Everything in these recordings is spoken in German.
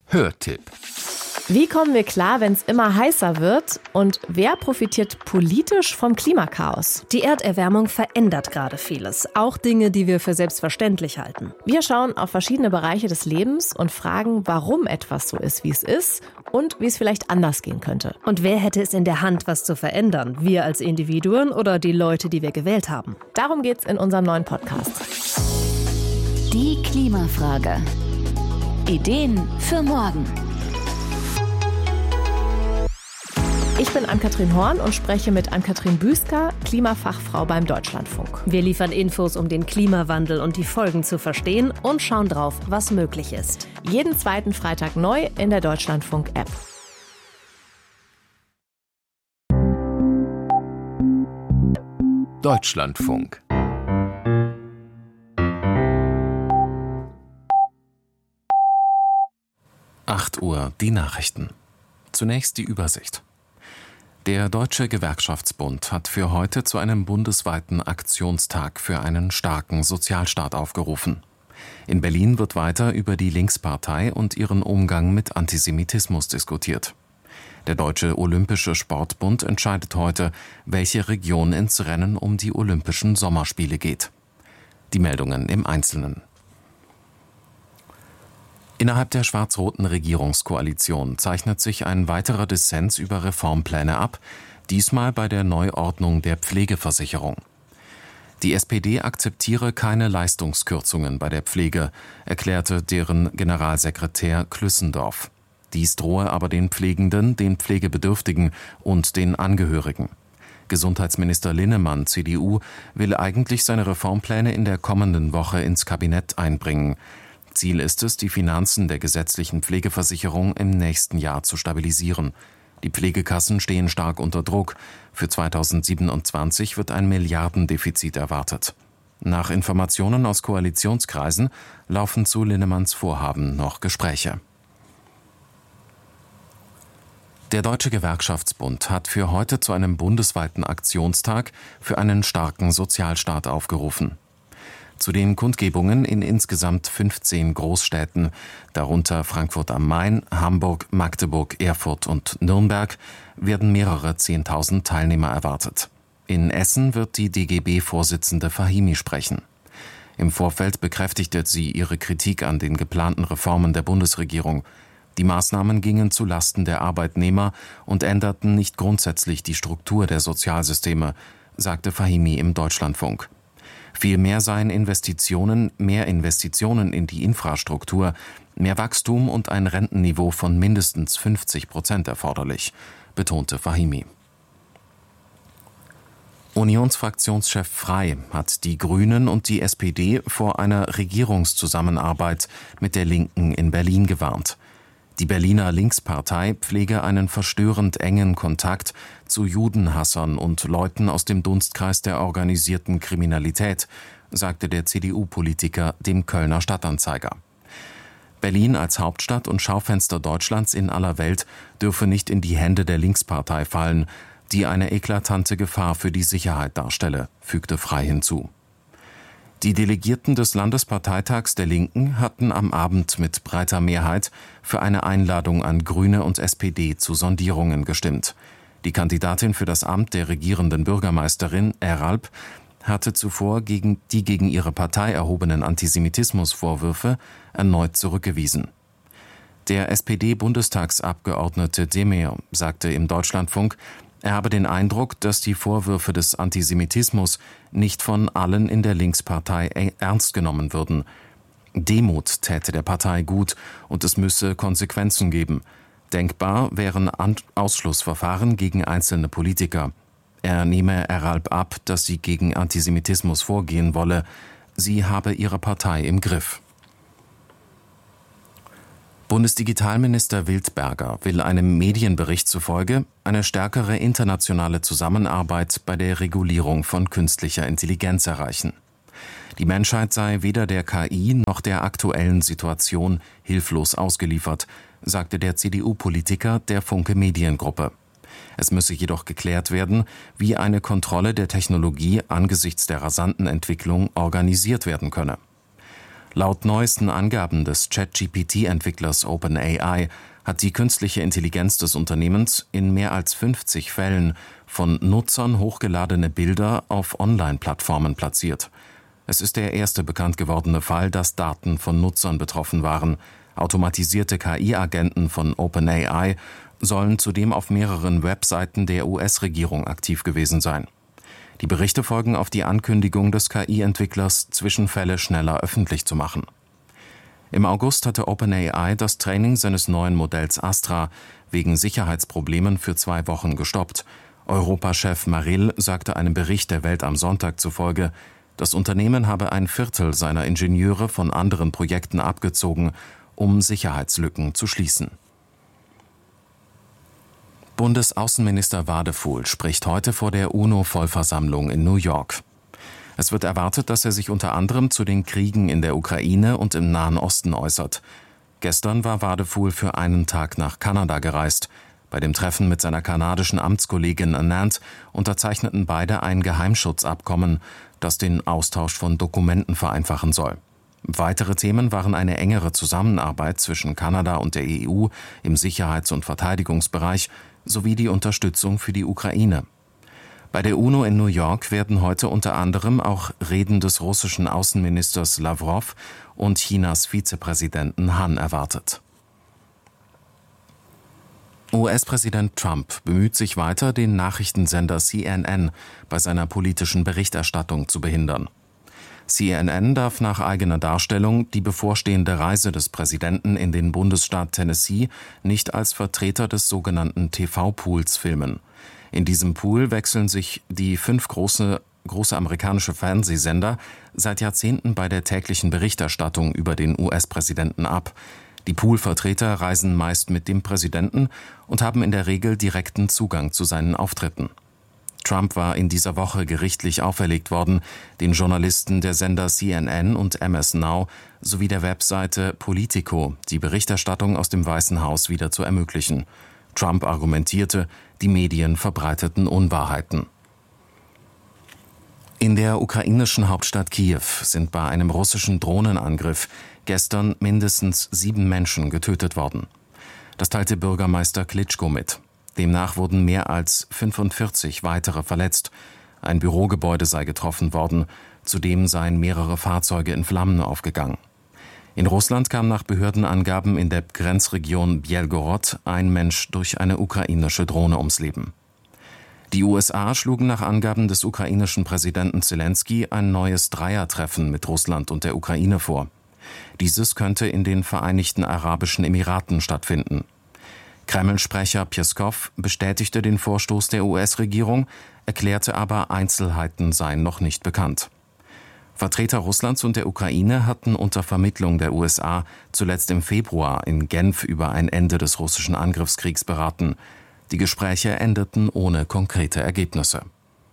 Hörtipp. Wie kommen wir klar, wenn es immer heißer wird? Und wer profitiert politisch vom Klimakaos? Die Erderwärmung verändert gerade vieles, auch Dinge, die wir für selbstverständlich halten. Wir schauen auf verschiedene Bereiche des Lebens und fragen, warum etwas so ist, wie es ist und wie es vielleicht anders gehen könnte. Und wer hätte es in der Hand, was zu verändern? Wir als Individuen oder die Leute, die wir gewählt haben? Darum geht's in unserem neuen Podcast. Die Klimafrage. Ideen für morgen. Ich bin Ann-Kathrin Horn und spreche mit Ann-Kathrin Büsker, Klimafachfrau beim Deutschlandfunk. Wir liefern Infos, um den Klimawandel und die Folgen zu verstehen und schauen drauf, was möglich ist. Jeden zweiten Freitag neu in der Deutschlandfunk-App. Deutschlandfunk. Uhr, die Nachrichten. Zunächst die Übersicht. Der Deutsche Gewerkschaftsbund hat für heute zu einem bundesweiten Aktionstag für einen starken Sozialstaat aufgerufen. In Berlin wird weiter über die Linkspartei und ihren Umgang mit Antisemitismus diskutiert. Der Deutsche Olympische Sportbund entscheidet heute, welche Region ins Rennen um die Olympischen Sommerspiele geht. Die Meldungen im Einzelnen. Innerhalb der schwarz-roten Regierungskoalition zeichnet sich ein weiterer Dissens über Reformpläne ab, diesmal bei der Neuordnung der Pflegeversicherung. Die SPD akzeptiere keine Leistungskürzungen bei der Pflege, erklärte deren Generalsekretär Klüssendorf. Dies drohe aber den Pflegenden, den Pflegebedürftigen und den Angehörigen. Gesundheitsminister Linnemann, CDU, will eigentlich seine Reformpläne in der kommenden Woche ins Kabinett einbringen. Ziel ist es, die Finanzen der gesetzlichen Pflegeversicherung im nächsten Jahr zu stabilisieren. Die Pflegekassen stehen stark unter Druck. Für 2027 wird ein Milliardendefizit erwartet. Nach Informationen aus Koalitionskreisen laufen zu Linnemanns Vorhaben noch Gespräche. Der Deutsche Gewerkschaftsbund hat für heute zu einem bundesweiten Aktionstag für einen starken Sozialstaat aufgerufen. Zu den Kundgebungen in insgesamt 15 Großstädten, darunter Frankfurt am Main, Hamburg, Magdeburg, Erfurt und Nürnberg, werden mehrere 10.000 Teilnehmer erwartet. In Essen wird die DGB-Vorsitzende Fahimi sprechen. Im Vorfeld bekräftigte sie ihre Kritik an den geplanten Reformen der Bundesregierung. Die Maßnahmen gingen zu Lasten der Arbeitnehmer und änderten nicht grundsätzlich die Struktur der Sozialsysteme, sagte Fahimi im Deutschlandfunk. Vielmehr seien mehr Investitionen in die Infrastruktur, mehr Wachstum und ein Rentenniveau von mindestens 50% erforderlich, betonte Fahimi. Unionsfraktionschef Frey hat die Grünen und die SPD vor einer Regierungszusammenarbeit mit der Linken in Berlin gewarnt. Die Berliner Linkspartei pflege einen verstörend engen Kontakt zu Judenhassern und Leuten aus dem Dunstkreis der organisierten Kriminalität, sagte der CDU-Politiker dem Kölner Stadtanzeiger. Berlin als Hauptstadt und Schaufenster Deutschlands in aller Welt dürfe nicht in die Hände der Linkspartei fallen, die eine eklatante Gefahr für die Sicherheit darstelle, fügte Frey hinzu. Die Delegierten des Landesparteitags der Linken hatten am Abend mit breiter Mehrheit für eine Einladung an Grüne und SPD zu Sondierungen gestimmt. Die Kandidatin für das Amt der regierenden Bürgermeisterin, Eralp, hatte zuvor gegen ihre Partei erhobenen Antisemitismusvorwürfe erneut zurückgewiesen. Der SPD-Bundestagsabgeordnete Demir sagte im Deutschlandfunk, er habe den Eindruck, dass die Vorwürfe des Antisemitismus nicht von allen in der Linkspartei ernst genommen würden. Demut täte der Partei gut und es müsse Konsequenzen geben. Denkbar wären Ausschlussverfahren gegen einzelne Politiker. Er nehme Eralp ab, dass sie gegen Antisemitismus vorgehen wolle. Sie habe ihre Partei im Griff. Bundesdigitalminister Wildberger will einem Medienbericht zufolge eine stärkere internationale Zusammenarbeit bei der Regulierung von künstlicher Intelligenz erreichen. Die Menschheit sei weder der KI noch der aktuellen Situation hilflos ausgeliefert, sagte der CDU-Politiker der Funke Mediengruppe. Es müsse jedoch geklärt werden, wie eine Kontrolle der Technologie angesichts der rasanten Entwicklung organisiert werden könne. Laut neuesten Angaben des ChatGPT-Entwicklers OpenAI hat die künstliche Intelligenz des Unternehmens in mehr als 50 Fällen von Nutzern hochgeladene Bilder auf Online-Plattformen platziert. Es ist der erste bekannt gewordene Fall, dass Daten von Nutzern betroffen waren. Automatisierte KI-Agenten von OpenAI sollen zudem auf mehreren Webseiten der US-Regierung aktiv gewesen sein. Die Berichte folgen auf die Ankündigung des KI-Entwicklers, Zwischenfälle schneller öffentlich zu machen. Im August hatte OpenAI das Training seines neuen Modells Astra wegen Sicherheitsproblemen für 2 Wochen gestoppt. Europachef Marill sagte einem Bericht der Welt am Sonntag zufolge, das Unternehmen habe 1/4 seiner Ingenieure von anderen Projekten abgezogen, um Sicherheitslücken zu schließen. Bundesaußenminister Wadefuhl spricht heute vor der UNO-Vollversammlung in New York. Es wird erwartet, dass er sich unter anderem zu den Kriegen in der Ukraine und im Nahen Osten äußert. Gestern war Wadefuhl für einen Tag nach Kanada gereist. Bei dem Treffen mit seiner kanadischen Amtskollegin Anand unterzeichneten beide ein Geheimschutzabkommen, das den Austausch von Dokumenten vereinfachen soll. Weitere Themen waren eine engere Zusammenarbeit zwischen Kanada und der EU im Sicherheits- und Verteidigungsbereich sowie die Unterstützung für die Ukraine. Bei der UNO in New York werden heute unter anderem auch Reden des russischen Außenministers Lawrow und Chinas Vizepräsidenten Han erwartet. US-Präsident Trump bemüht sich weiter, den Nachrichtensender CNN bei seiner politischen Berichterstattung zu behindern. CNN darf nach eigener Darstellung die bevorstehende Reise des Präsidenten in den Bundesstaat Tennessee nicht als Vertreter des sogenannten TV-Pools filmen. In diesem Pool wechseln sich die 5 große amerikanische Fernsehsender seit Jahrzehnten bei der täglichen Berichterstattung über den US-Präsidenten ab. Die Pool-Vertreter reisen meist mit dem Präsidenten und haben in der Regel direkten Zugang zu seinen Auftritten. Trump war in dieser Woche gerichtlich auferlegt worden, den Journalisten der Sender CNN und MS Now sowie der Webseite Politico die Berichterstattung aus dem Weißen Haus wieder zu ermöglichen. Trump argumentierte, die Medien verbreiteten Unwahrheiten. In der ukrainischen Hauptstadt Kiew sind bei einem russischen Drohnenangriff gestern mindestens 7 Menschen getötet worden. Das teilte Bürgermeister Klitschko mit. Demnach wurden mehr als 45 weitere verletzt. Ein Bürogebäude sei getroffen worden. Zudem seien mehrere Fahrzeuge in Flammen aufgegangen. In Russland kam nach Behördenangaben in der Grenzregion Bjelgorod ein Mensch durch eine ukrainische Drohne ums Leben. Die USA schlugen nach Angaben des ukrainischen Präsidenten Zelensky ein neues Dreiertreffen mit Russland und der Ukraine vor. Dieses könnte in den Vereinigten Arabischen Emiraten stattfinden. Kreml-Sprecher Pjeskow bestätigte den Vorstoß der US-Regierung, erklärte aber, Einzelheiten seien noch nicht bekannt. Vertreter Russlands und der Ukraine hatten unter Vermittlung der USA zuletzt im Februar in Genf über ein Ende des russischen Angriffskriegs beraten. Die Gespräche endeten ohne konkrete Ergebnisse.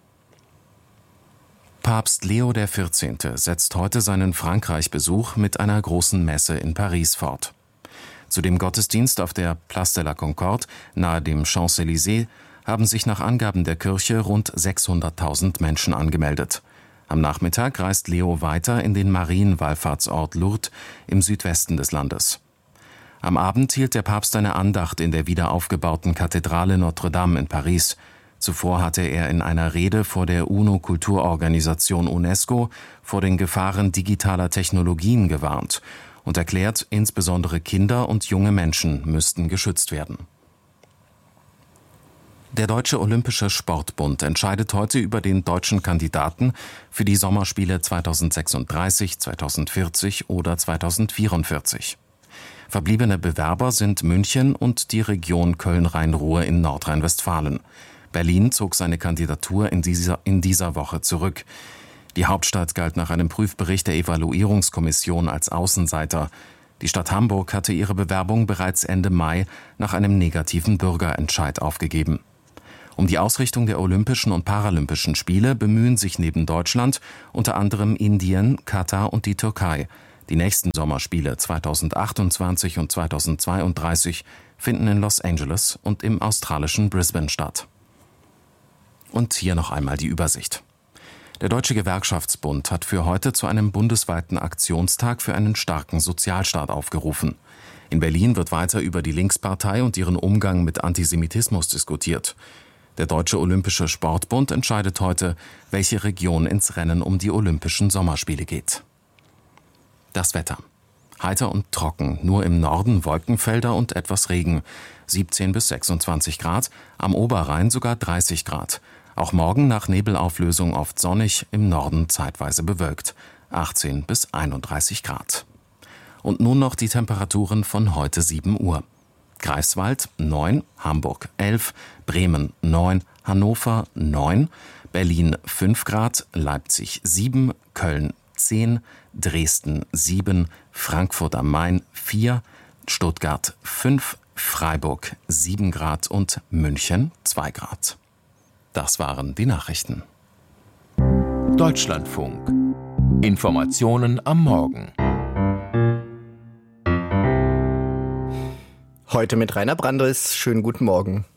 Papst Leo XIV. Setzt heute seinen Frankreich-Besuch mit einer großen Messe in Paris fort. Zu dem Gottesdienst auf der Place de la Concorde nahe dem Champs-Élysées haben sich nach Angaben der Kirche rund 600.000 Menschen angemeldet. Am Nachmittag reist Leo weiter in den Marienwallfahrtsort Lourdes im Südwesten des Landes. Am Abend hielt der Papst eine Andacht in der wiederaufgebauten Kathedrale Notre-Dame in Paris. Zuvor hatte er in einer Rede vor der UNO-Kulturorganisation UNESCO vor den Gefahren digitaler Technologien gewarnt und erklärt, insbesondere Kinder und junge Menschen müssten geschützt werden. Der Deutsche Olympische Sportbund entscheidet heute über den deutschen Kandidaten für die Sommerspiele 2036, 2040 oder 2044. Verbliebene Bewerber sind München und die Region Köln-Rhein-Ruhr in Nordrhein-Westfalen. Berlin zog seine Kandidatur in dieser Woche zurück. Die Hauptstadt galt nach einem Prüfbericht der Evaluierungskommission als Außenseiter. Die Stadt Hamburg hatte ihre Bewerbung bereits Ende Mai nach einem negativen Bürgerentscheid aufgegeben. Um die Ausrichtung der Olympischen und Paralympischen Spiele bemühen sich neben Deutschland unter anderem Indien, Katar und die Türkei. Die nächsten Sommerspiele 2028 und 2032 finden in Los Angeles und im australischen Brisbane statt. Und hier noch einmal die Übersicht. Der Deutsche Gewerkschaftsbund hat für heute zu einem bundesweiten Aktionstag für einen starken Sozialstaat aufgerufen. In Berlin wird weiter über die Linkspartei und ihren Umgang mit Antisemitismus diskutiert. Der Deutsche Olympische Sportbund entscheidet heute, welche Region ins Rennen um die Olympischen Sommerspiele geht. Das Wetter. Heiter und trocken, nur im Norden Wolkenfelder und etwas Regen. 17 bis 26 Grad, am Oberrhein sogar 30 Grad. Auch morgen nach Nebelauflösung oft sonnig, im Norden zeitweise bewölkt. 18 bis 31 Grad. Und nun noch die Temperaturen von heute 7 Uhr. Greifswald 9, Hamburg 11, Bremen 9, Hannover 9, Berlin 5 Grad, Leipzig 7, Köln 10, Dresden 7, Frankfurt am Main 4, Stuttgart 5, Freiburg 7 Grad und München 2 Grad. Das waren die Nachrichten. Deutschlandfunk. Informationen am Morgen. Heute mit Rainer Brandres. Schönen guten Morgen.